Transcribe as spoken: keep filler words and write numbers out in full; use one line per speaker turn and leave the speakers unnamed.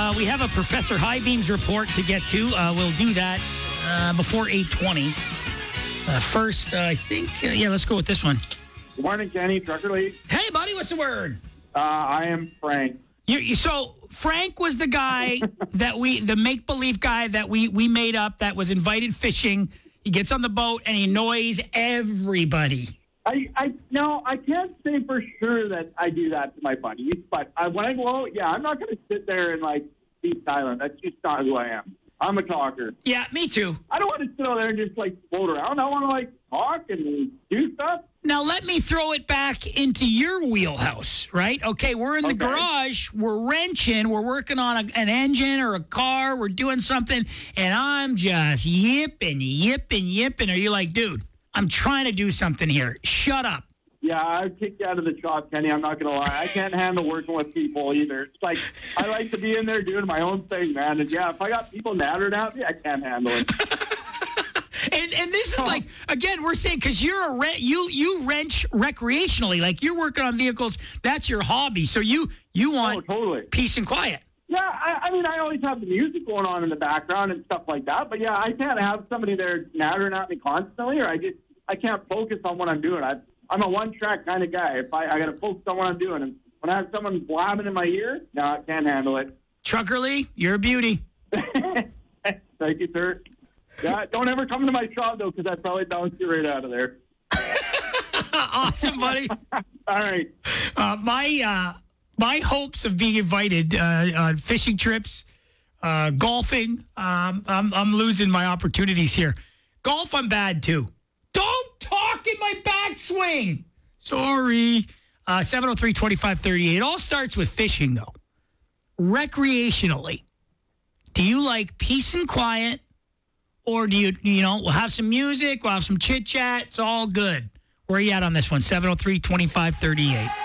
Uh, we have a Professor Highbeams report to get to. Uh, we'll do that uh, before eight twenty. Uh, first, uh, I think, uh, yeah, let's go with this one.
Good morning, Kenny. Trucker League.
Hey, buddy, what's the word?
Uh, I am Frank.
You, you, so Frank was the guy that we, the make-believe guy that we, we made up that was invited fishing. He gets on the boat and he annoys everybody.
I, I no, I can't say for sure that I do that to my buddies, but I, when I go out, yeah, I'm not going to sit there and like be silent. That's just not who I am. I'm a talker.
Yeah, me too.
I don't want to sit out there and just like float around. I want to like talk and do stuff.
Now let me throw it back into your wheelhouse, right? Okay, we're in the
Okay.
garage, we're wrenching, we're working on a, an engine or a car, we're doing something, and I'm just yipping, yipping, yipping. Are you like, dude, I'm trying to do something here. Shut up.
Yeah, I'd kick you out of the shop, Kenny. I'm not going to lie. I can't handle working with people either. It's like I like to be in there doing my own thing, man. And yeah, if I got people nattering at me, I can't handle it.
And and this is like, again, we're saying because you're a re- you you wrench recreationally, like you're working on vehicles. That's your hobby. So you you want
Oh, totally.
peace and quiet.
Yeah, I, I mean, I always have the music going on in the background and stuff like that. But yeah, I can't have somebody there nattering at me constantly, or I just I can't focus on what I'm doing. I, I'm a one-track kind of guy. If I, I got to focus on what I'm doing, and when I have someone blabbing in my ear, no, I can't handle it.
Trucker Lee, you're a beauty.
Thank you, sir. Yeah, don't ever come to my shop though, because I probably bounce you right out of there.
Awesome, buddy.
All right.
Uh, my uh, my hopes of being invited uh, on fishing trips, uh, golfing, um, I'm I'm losing my opportunities here. Golf, I'm bad too. Don't talk in my backswing. Sorry. Uh, seven oh three, twenty-five thirty-eight. It all starts with fishing, though. Recreationally, do you like peace and quiet, or do you, you know, we'll have some music, we'll have some chit-chat, it's all good. Where are you at on this one? seven oh three, twenty-five thirty-eight.